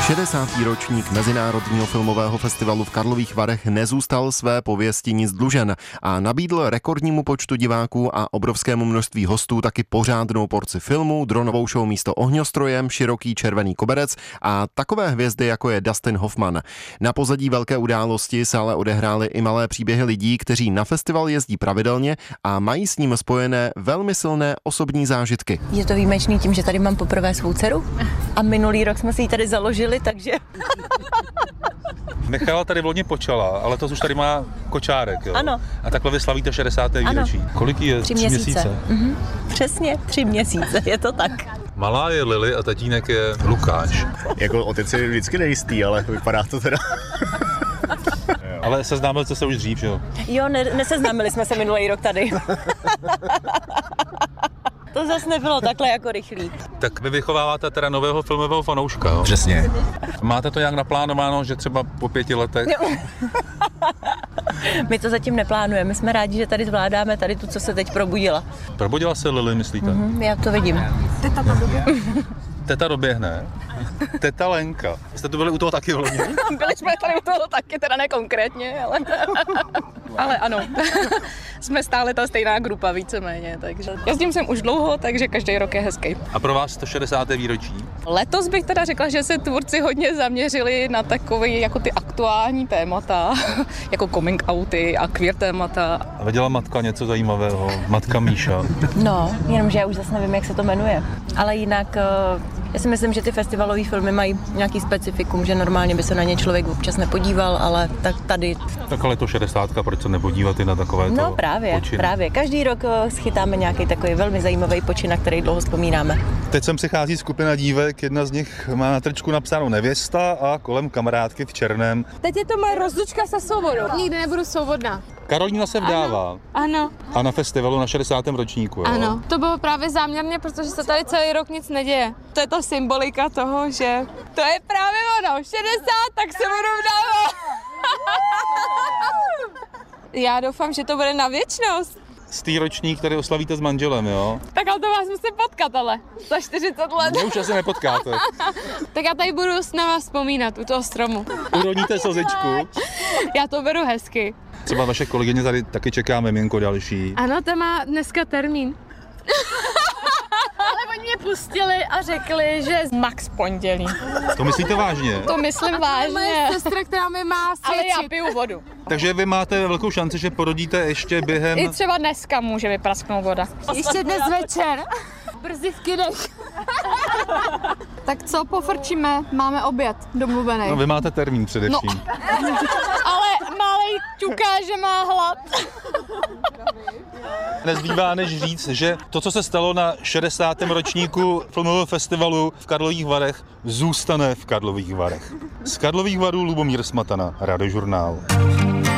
60. ročník Mezinárodního filmového festivalu v Karlových Varech nezůstal své pověsti nic dlužen a nabídl rekordnímu počtu diváků a obrovskému množství hostů taky pořádnou porci filmu, dronovou show místo ohňostrojem, široký červený koberec a takové hvězdy, jako je Dustin Hoffman. Na pozadí velké události se ale odehrály i malé příběhy lidí, kteří na festival jezdí pravidelně a mají s ním spojené velmi silné osobní zážitky. Je to výjimečný tím, že tady mám poprvé svou dceru a minulý rok jsme si ji tady založili, takže... Michala tady vloni počala, ale to už tady má kočárek, jo? Ano. A takhle vy slavíte 60. výročí. Kolik je? 3 měsíce. Přesně 3 měsíce, je to tak. Malá je Lily a tatínek je Lukáš. Jako otec je vždycky nejistý, ale vypadá to teda. Ale seznámili jste se už dřív, jo? Jo, neseznámili jsme se minulý rok tady. To zase nebylo takhle jako rychlý. Tak vy vychováváte teda nového filmového fanouška, jo? Přesně. Máte to nějak naplánováno, že třeba po 5 letech? My to zatím neplánujeme, my jsme rádi, že tady zvládáme tady tu, co se teď probudila. Probudila se Lily, myslíte? Já to vidím. Teta doběhne. Teta Lenka. Jste tu byli u toho taky vloni? Byli jsme tady u toho taky, teda ne konkrétně, ale ano. Jsme stále ta stejná grupa víceméně, takže jezdím sem už dlouho, takže každý rok je hezký. A pro vás to 60. výročí? Letos bych teda řekla, že se tvůrci hodně zaměřili na takové jako ty aktuální témata, jako coming outy a queer témata. A viděla matka něco zajímavého? Matka Míša. No, jenomže já už zase nevím, jak se to jmenuje. Ale jinak, já si myslím, že ty festivalové filmy mají nějaký specifikum, že normálně by se na ně člověk občas nepodíval, ale tak tady... Tak ale to 60, proč se nepodívat i na takové No právě. Každý rok schytáme nějaký takový velmi zajímavý počin, na který dlouho vzpomínáme. Teď sem přichází skupina dívek, jedna z nich má na tričku napsáno nevěsta a kolem kamarádky v černém. Teď je to moje rozlučka se svobodou. Nikdy nebudu svobodná. Karolína se vdává. Ano. A na festivalu na 60. ročníku, jo? Ano. To bylo právě záměrně, protože se tady celý rok nic neděje. To je ta symbolika toho, že to je právě ono. 60, tak se budu vdávat. Já doufám, že to bude na věčnost. Stý ročník, který oslavíte s manželem, jo? Tak ale to vás musím potkat, ale za 40 let. Mě už asi nepotkáte. Tak já tady budu s náma vzpomínat u toho stromu. Uroníte slzičku. Já to beru hezky. Třeba vaše kolegyně tady taky čeká miminko další. Ano, ta má dneska termín. Ale oni mě pustili a řekli, že max pondělí. To myslíte vážně? To myslím vážně. Moje sestra, která mi má Ale svědčit. já piju vodu. Takže vy máte velkou šanci, že porodíte ještě během... I třeba dneska může vyprasknout voda. Ještě dnes večer. Brzy v kinech. Tak co, pofrčíme? Máme oběd domluvený. No vy máte termín především. Ale malej ťuká, že má hlad. Nezbývá než říct, že to, co se stalo na 60. ročníku filmového festivalu v Karlových Varech, zůstane v Karlových Varech. Z Karlových Varů Lubomír Smatana, Radiožurnál.